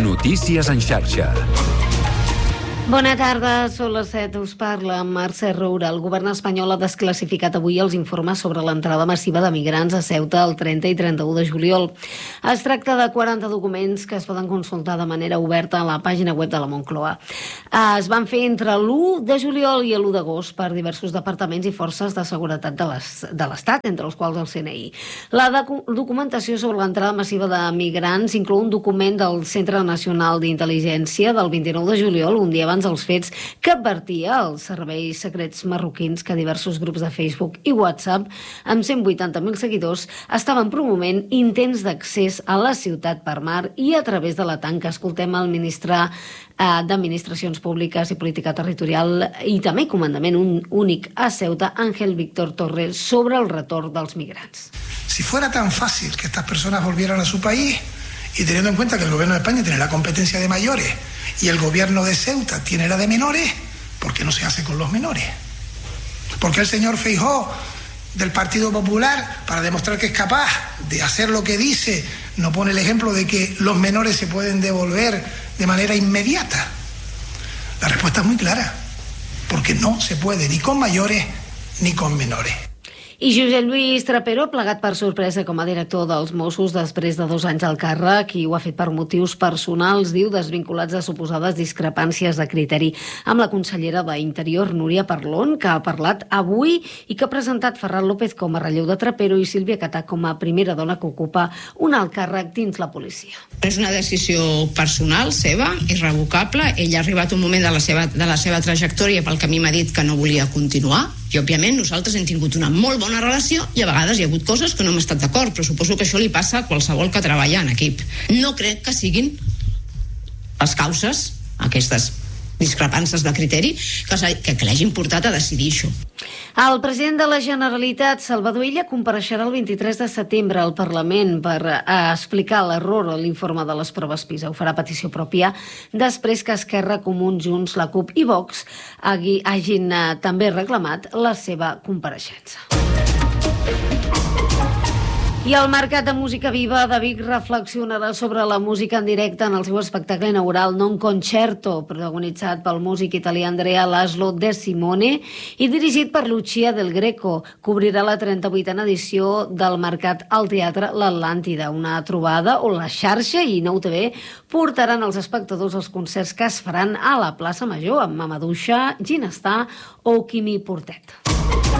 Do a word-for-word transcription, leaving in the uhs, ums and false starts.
Notícies en xarxa. Bona tarda, són les set, us parla Mercè Roura. El govern espanyol ha desclassificat avui els informes sobre l'entrada massiva de migrants a Ceuta el trenta i trenta-u de juliol. Es tracta de quaranta documents que es poden consultar de manera oberta a la pàgina web de la Moncloa. Es van fer entre l'u de juliol i l'u d'agost per diversos departaments i forces de seguretat de l'Estat, entre els quals el C N I. La documentació sobre l'entrada massiva de migrants inclou un document del Centre Nacional d'Intel·ligència del vint-i-nou de juliol, un dia abans dels fets, que advertia als serveis secrets marroquins que diversos grups de Facebook i WhatsApp amb cent vuitanta mil seguidors estaven promovent intents d'accés a la ciutat per mar i a través de la tanca. Escoltem el ministre eh, d'Administracions Públiques i Política Territorial i també comandament un únic a Ceuta, Ángel Víctor Torres, sobre el retorn dels migrants. Si fuera tan fácil que estas personas volvieran a su país, y teniendo en cuenta que el gobierno de España tiene la competencia de mayores y el gobierno de Ceuta tiene la de menores, ¿por qué no se hace con los menores? ¿Por qué el señor Feijóo del Partido Popular, para demostrar que es capaz de hacer lo que dice, no pone el ejemplo de que los menores se pueden devolver de manera inmediata? La respuesta es muy clara, porque no se puede ni con mayores ni con menores. I Josep Lluís Trapero, plegat per sorpresa com a director dels Mossos després de dos anys al càrrec, i ho ha fet per motius personals, diu, desvinculats de suposades discrepàncies de criteri amb la consellera d'Interior, Núria Parlon, que ha parlat avui i que ha presentat Ferran López com a relleu de Trapero i Sílvia Catà com a primera dona que ocupa un alt càrrec dins la policia. És una decisió personal seva, irrevocable. Ell ha arribat un moment de la seva, de la seva trajectòria pel que a mi m'ha dit que no volia continuar. I, òbviament, nosaltres hem tingut una molt bona relació i a vegades hi ha hagut coses que no hem estat d'acord, però suposo que això li passa a qualsevol que treballa en equip. No crec que siguin les causes, aquestes discrepàncies de criteri, que, que, que l'hagin portat a decidir això. El president de la Generalitat, Salvador Illa, compareixerà el vint-i-tres de setembre al Parlament per explicar l'error a l'informe de les proves PISA. Ho farà a petició pròpia després que Esquerra, Comuns, Junts, la CUP i Vox hagin també reclamat la seva compareixença. I el Mercat de Música Viva de Vic reflexionarà sobre la música en directe en el seu espectacle inaugural Non Concerto, protagonitzat pel músic italià Andrea Laszlo De Simone i dirigit per Lucia Del Greco. Cobrirà la trenta-vuitena edició del Mercat al Teatre L'Atlàntida, una trobada on la xarxa i Nou T V portaran als espectadors els concerts que es faran a la plaça Major amb Mamaduixa, Ginestar o Quimi Portet.